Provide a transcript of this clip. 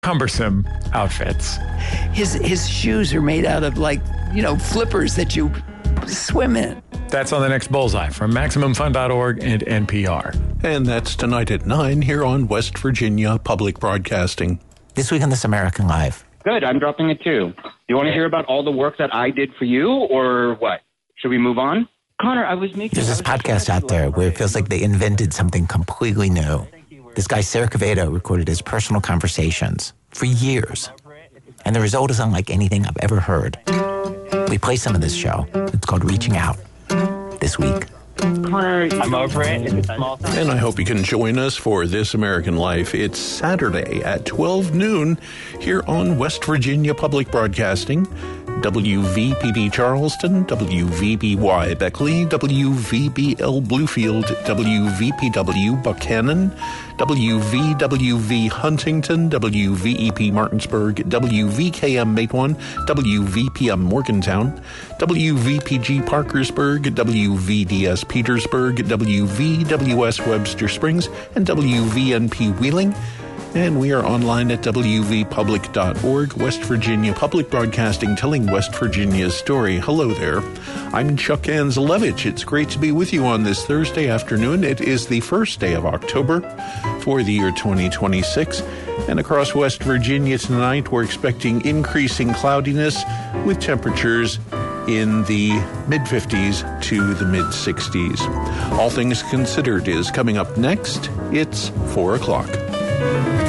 cumbersome outfits. His shoes are made out of flippers that you swim in. That's on the next Bullseye from MaximumFun.org and NPR. And that's tonight at 9 here on West Virginia Public Broadcasting. This week on This American Life. Good, I'm dropping it too. You want to hear about all the work that I did for you, or what? Should we move on? Connor, There's this podcast out there where it feels like they invented something completely new. This guy, Sarah Quevedo, recorded his personal conversations for years. And the result is unlike anything I've ever heard. We play some of this show. It's called Reaching Out. This week. Connor, I'm over it. It's a small thing. And I hope you can join us for This American Life. It's Saturday at 12 noon here on West Virginia Public Broadcasting. WVPB Charleston, WVBY Beckley, WVBL Bluefield, WVPW Buchanan, WVWV Huntington, WVEP Martinsburg, WVKM Matewan, WVPM Morgantown, WVPG Parkersburg, WVDS Petersburg, WVWS Webster Springs, and WVNP Wheeling. And we are online at wvpublic.org, West Virginia Public Broadcasting, telling West Virginia's story. Hello there. I'm Chuck Anzelevich. It's great to be with you on this Thursday afternoon. It is the first day of October for the year 2026. And across West Virginia tonight, we're expecting increasing cloudiness with temperatures in the mid-50s to the mid-60s. All Things Considered is coming up next. It's 4 o'clock.